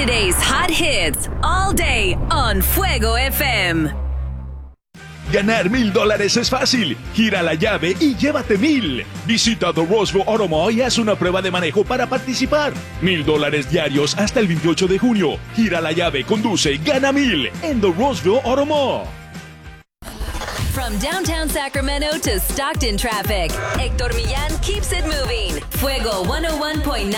Today's hot hits all day on Fuego FM. Ganar $1,000 es fácil. Gira la llave y llévate 1,000. Visita The Roseville Auto Mall y haz una prueba de manejo para participar. $1,000 diarios hasta el 28 de junio. Gira la llave, conduce, gana 1,000 en The Roseville Auto Mall. From downtown Sacramento to Stockton traffic, Héctor Millán keeps it moving. Fuego 101.9.